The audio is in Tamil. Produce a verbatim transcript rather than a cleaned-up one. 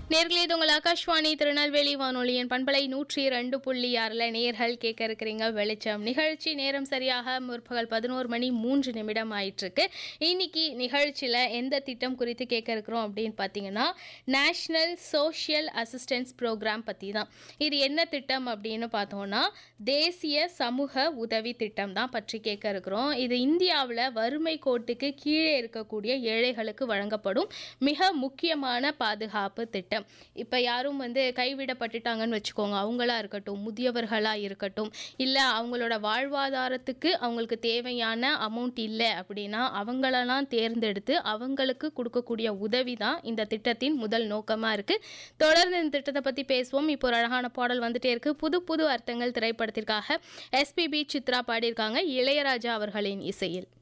நேர்களே இது உங்கள் ஆகாஷ்வாணி திருநெல்வேலி வானொலியின் பண்பலை நூற்றி ரெண்டு புள்ளி ஆறில் நேர்கள் கேட்க இருக்கிறீங்க வெளிச்சம் நிகழ்ச்சி. நேரம் சரியாக முற்பகல் பதினோரு மணி மூன்று நிமிடம் ஆயிட்டிருக்கு. இன்னைக்கு நிகழ்ச்சியில் எந்த திட்டம் குறித்து கேட்க இருக்கிறோம் அப்படின்னு பார்த்தீங்கன்னா, நேஷ்னல் சோஷியல் அசிஸ்டன்ஸ் ப்ரோக்ராம் பற்றி தான். இது என்ன திட்டம் அப்படின்னு பார்த்தோம்னா, தேசிய சமூக உதவி திட்டம் தான் பற்றி கேட்க இருக்கிறோம். இது இந்தியாவில் வறுமை கோட்டுக்கு கீழே இருக்கக்கூடிய ஏழைகளுக்கு வழங்கப்படும் மிக முக்கியமான பாதுகாப்பு திட்டம். இப்போ யாரும் வந்து கைவிடப்பட்டுட்டாங்கன்னு வச்சுக்கோங்க, அவங்களா இருக்கட்டும், முதியவர்களாக இருக்கட்டும், இல்லை அவங்களோட வாழ்வாதாரத்துக்கு அவங்களுக்கு தேவையான அமௌண்ட் இல்லை அப்படின்னா அவங்களெல்லாம் தேர்ந்தெடுத்து அவங்களுக்கு கொடுக்கக்கூடிய உதவி தான் இந்த திட்டத்தின் முதல் நோக்கமாக இருக்குது. தொடர்ந்து இந்த திட்டத்தை பற்றி பேசுவோம். இப்போ ஒரு அழகான பாடல் வந்துட்டே இருக்கு. புது புது அர்த்தங்கள் திரைப்படத்திற்காக எஸ்பிபி சித்ரா பாடியிருக்காங்க, இளையராஜா அவர்களின் இசையில்.